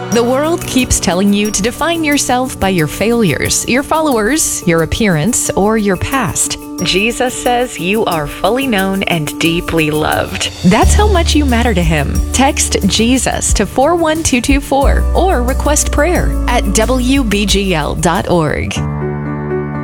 The world keeps telling you to define yourself by your failures, your followers, your appearance, or your past. Jesus says you are fully known and deeply loved. That's how much you matter to Him. Text Jesus to 41224 or request prayer at WBGL.org.